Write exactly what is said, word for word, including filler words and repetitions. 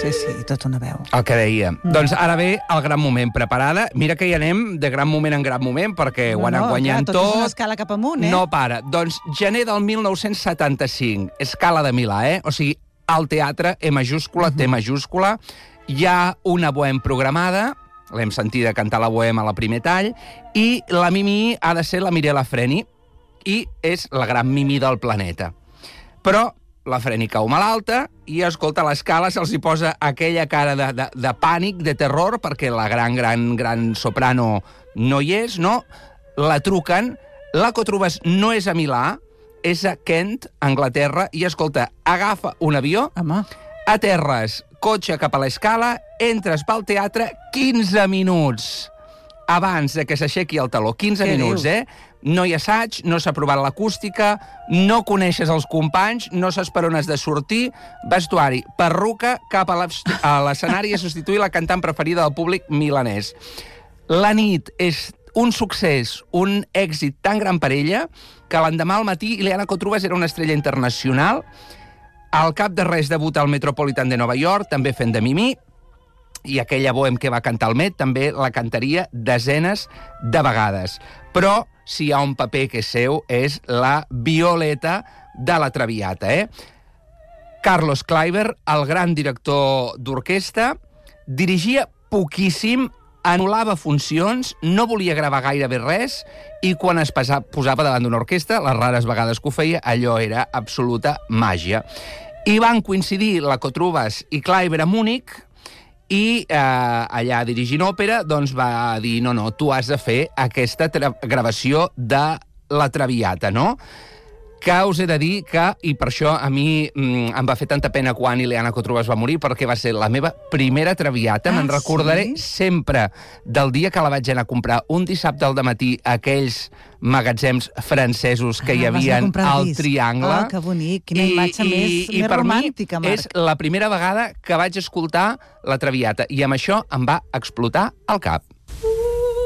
Sí, sí, tot una veu. El que deia. Mm. Doncs ara ve el gran moment. Preparada? Mira que hi anem de gran moment en gran moment, perquè No, ho anem no, guanyant clar, tot. tot és una escala cap amunt, eh? No para. Doncs gener del mil nou-cents setanta-cinc. Escala de Milà, eh? O sigui, al teatre, E majúscula, T majúscula. Hi ha una bohem programada, l'hem sentida cantar la bohem a la primer tall, i la Mimi ha de ser la Mirella Freni, i és la gran Mimi del planeta. Però la Freni cau malalta i, escolta, a l'escala se'ls hi posa aquella cara de, de, de pànic, de terror, perquè la gran, gran, gran soprano no hi és, no? La truquen, la Cotrubes no és a Milà, és a Kent, Anglaterra, i, escolta, agafa un avió, Home. aterres, cotxe cap a l'escala, entres pel teatre quinze minuts abans de que s'aixequi el taló. quinze Què minuts, dius? eh? No hi ha assaig, no s'ha provat l'acústica, no coneixes els companys, no saps per on has de sortir, vestuari, perruca, cap a l'escenari a substituir la cantant preferida del públic milanès. La nit és un succés, un èxit tan gran per ella, que l'endemà al matí Ileana Cotrubes era una estrella internacional. Al cap de res debuta al Metropolitan de Nova York, també fent de Mimi, i aquella bohem que va cantar al Met també la cantaria desenes de vegades. Però si hi ha un paper que és seu és la Violeta de la Traviata, eh? Carlos Kleiber, el gran director d'orquestra, dirigia poquíssim, anul·lava funcions, no volia gravar gairebé res, i quan es posava davant d'una orquestra, les rares vegades que ho feia, allò era absoluta màgia. I van coincidir la Cotrubes i Kleiber a Múnich, i eh, allà dirigint òpera doncs va dir, no, no, tu has de fer aquesta gravació de la Traviata, no? Que us he de dir que, i per això a mi mm, em va fer tanta pena quan Ileana Cotrubes va morir, perquè va ser la meva primera Traviata. Ah, Me'n recordaré sí? sempre del dia que la vaig anar a comprar un dissabte al dematí a aquells magatzems francesos que Ah, hi vas anar a havia comprar el al disc. Triangle. Ah, que bonic, quina imatge més- més per romàntica, mi Marc. és la primera vegada que vaig escoltar la Traviata, i amb això em va explotar el cap.